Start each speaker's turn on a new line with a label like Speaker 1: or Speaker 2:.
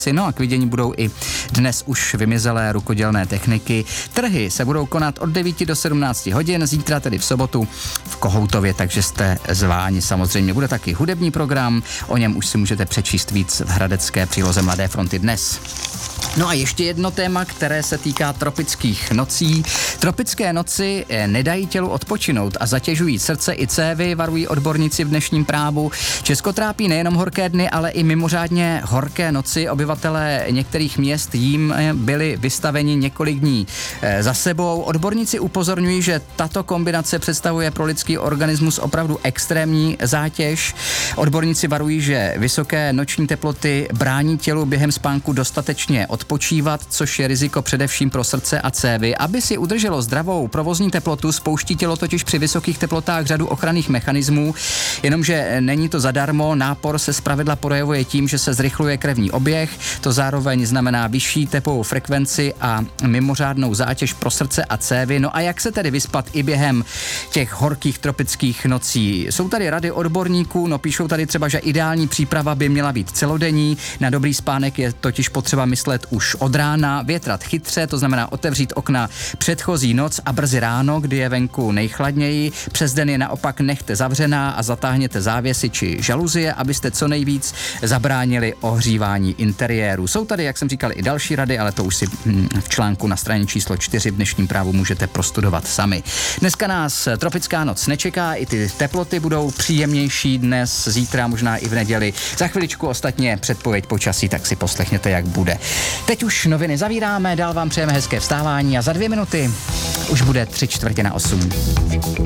Speaker 1: No a k vidění budou i dnes už vymizelé rukodělné techniky. Trhy se budou konat od 9 do 17 hodin, zítra tedy v sobotu v Kohoutově, takže jste zváni. Samozřejmě bude taky hudební program, o něm už si můžete přečíst víc v hradecké příloze Mladé fronty dnes. No a ještě jedno téma, které se týká tropických nocí. Tropické noci nedají tělu odpočinout a zatěžují srdce i cévy, varují odborníci v dnešním Právu. Česko trápí nejenom horké dny, ale i mimořádně horké noci. Obyvatelé některých měst jim byli vystaveni několik dní za sebou. Odborníci upozorňují, že tato kombinace představuje pro lidský organismus opravdu extrémní zátěž. Odborníci varují, že vysoké noční teploty brání tělu během spánku dostatečně odpočívat, což je riziko především pro srdce a cévy. Aby si udrželo zdravou provozní teplotu, spouští tělo totiž při vysokých teplotách řadu ochranných mechanismů, jenomže není to zadarmo. Nápor se zpravidla projevuje tím, že se zrychluje krevní oběh, to zároveň znamená vyšší tepovou frekvenci a mimořádnou zátěž pro srdce a cévy. No a jak se tedy vyspat i během těch horkých tropických nocí? Jsou tady rady odborníků, no píšou tady třeba, že ideální příprava by měla být celodenní, na dobrý spánek je totiž potřeba myslet už od rána, větrat chytře, to znamená otevřít okna předchozí noc a brzy ráno, kdy je venku nejchladněji. Přes den je naopak nechte zavřená a zatáhněte závěsy či žaluzie, abyste co nejvíc zabránili ohřívání interiéru. Jsou tady, jak jsem říkal, i další rady, ale to už si v článku na straně číslo 4 v dnešním Právu můžete prostudovat sami. Dneska nás tropická noc nečeká, i ty teploty budou příjemnější dnes, zítra, možná i v neděli. Za chviličku ostatně předpověď počasí, tak si poslechněte, jak bude. Teď už noviny zavíráme, dál vám přejeme hezké vstávání a za 2 minuty už bude 7:45.